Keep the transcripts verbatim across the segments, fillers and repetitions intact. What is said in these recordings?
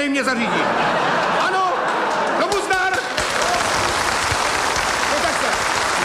samozřejmě zařídím. Ano, znovu zdar. No tak se.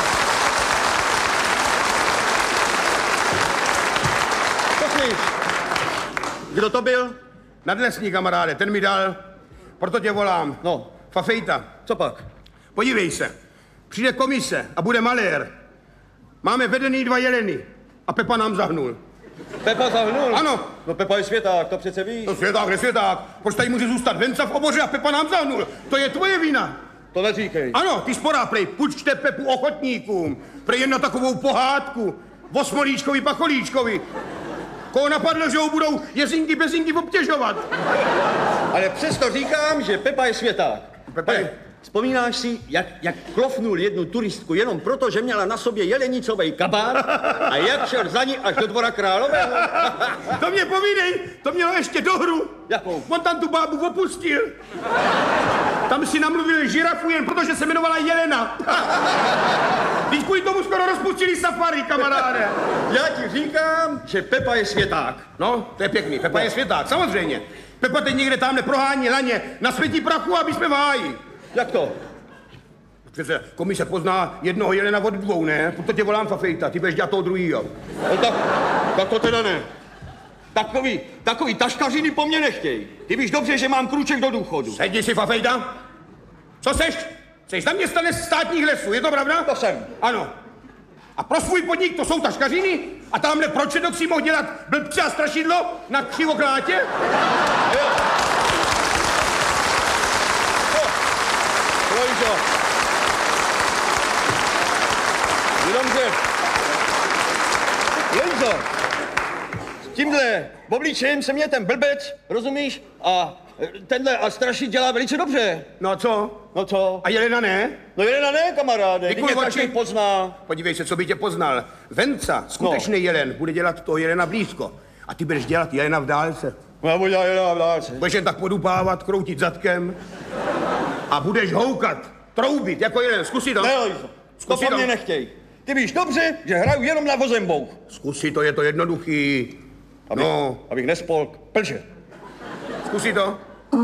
Poslyš, kdo to byl? Nadlesní, kamaráde, ten mi dal, proto tě volám. No. Fafejta. Co pak? Podívej se, přijde komise a bude malér. Máme vedený dva jeleny a Pepa nám zahnul. Pepa zahnul? Ano. No Pepa je světák, to přece víš. To světák, nesvěták. Proč tady může zůstat Venca v oboře a Pepa nám zahnul? To je tvoje vina. To neříkej. Ano, ty sporá, prej, půjčte Pepu ochotníkům. Prej jen na takovou pohádku. Osmolíčkovi, pacholíčkovi. Koho napadlo, že ho budou jezinky bezinky obtěžovat. Ale přesto říkám, že Pepa je světák. Pepa je... Vzpomínáš si, jak, jak klofnul jednu turistku jenom proto, že měla na sobě jelenicovej kabát a jak šel za ní až do dvora králového? To mě povídej, to mělo ještě dohru. Jakou? On tam tu bábu opustil. Tam si namluvil žirafu jen protože se jmenovala Jelena. Když kvůli tomu skoro rozpustili safari, kamaráde. Já ti říkám, že Pepa je světák. No, to je pěkný, Pepa no. je světák, samozřejmě. Pepa teď někde tamhle prohání laně na světí prachu, aby jsme v háji. Jak to? Přece komise pozná jednoho jelena od dvou, ne? Proto tě volám Fafejta, ty budeš dělat toho druhýho. No tak, tak to teda ne. Takový, takový taškařiny po mně nechtěj. Ty víš dobře, že mám krůček do důchodu. Sedni si, Fafejta. Co seš? Seš zaměstnanec státních lesů, je to pravda? To jsem. Ano. A pro svůj podnik to jsou taškařiny? A tamhle proč dok si mohl dělat blbce a strašidlo na křivoklátě? Jo. Lojzo. Jenomže... Lojzo. S tímhle obličejem se mě ten blbec, rozumíš? A tenhle a strašit dělá velice dobře. No a co? No co? A Jelena ne? No Jelena ne, kamaráde. Ty mě každý pozná. Podívej se, co by tě poznal. Venca, skutečný no. Jelen, bude dělat toho Jelena blízko. A ty budeš dělat Jelena v dálce. No já budu dělat Jelena v dálce. Budeš jen tak podupávat, kroutit zadkem. A budeš houkat, troubit jako Jelen. Zkusí to. Ne, Lojzo, to po mně nechtěj. Ty víš dobře, že hraju jenom na vozembou. Zkusí to, je to jednoduchý. Abych, no. Abych nespolk plže. Zkusí to.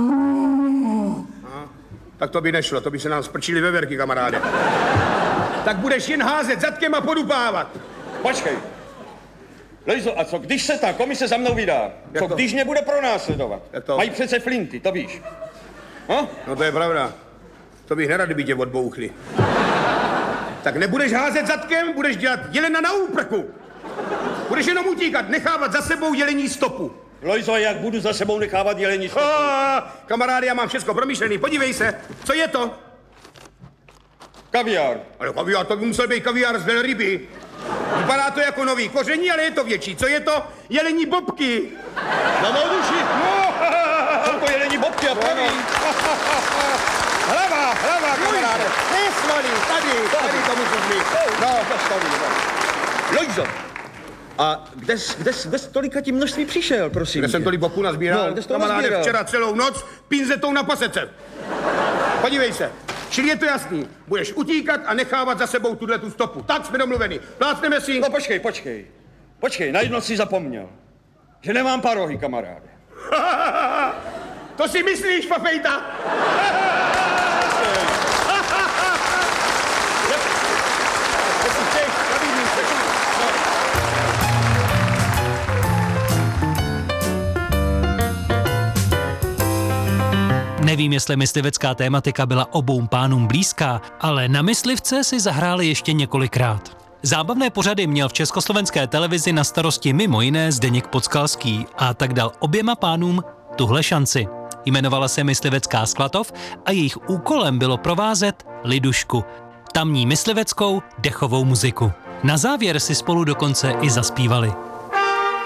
A, tak to by nešlo, to by se nám sprčili veverky, kamaráde. Tak budeš jen házet zadkem a podupávat. Počkej. Lojzo, a co když se ta komise za mnou vydá? Jak co to? když mě bude pronásledovat? to? Mají přece flinty, to víš. No? No to je pravda. To bych nerad, kdyby tě odbouchli. Tak nebudeš házet zadkem, budeš dělat Jelena na úprku. Budeš jenom utíkat, nechávat za sebou jelení stopu. Lojzo, jak budu za sebou nechávat jelení stopu? Oh, kamarády, já mám všechno promyšlený. Podívej se, co je to? Kaviár. Ale kaviár, to by musel být kaviár z velryby. Vypadá to jako nový koření, ale je to větší. Co je to? Jelení bobky. Na mou duši. No. Jsou to jelení bobky a praví. Hlava, hlava, kamaráde. Nesvalí, tady, tady to musíš mít. No, zastaví. Lojzo. A kde jsi, kde jsi, kde jsi tolika tím množství přišel, prosím? Kde jsem tolik bobku nazbíral? No, kde jsi to kamaráde, nazbíral? Včera celou noc pinzetou na pasece. Podívej se. Čili je to jasný. Budeš utíkat a nechávat za sebou tuhle tu stopu. Tak jsme domluveni. Plácneme si. No počkej, počkej. Počkej, na jedno si zapomněl. Že nemám parohy, kamaráde. To si myslíš, Fafejta? Nevím, jestli myslivecká tématika byla obou pánům blízká, ale na myslivce si zahráli ještě několikrát. Zábavné pořady měl v československé televizi na starosti mimo jiné Zdeněk Podskalský a tak dal oběma pánům tuhle šanci. Jmenovala se Myslivecká Sklatov a jejich úkolem bylo provázet Lidušku, tamní mysliveckou dechovou muziku. Na závěr si spolu dokonce i zaspívali.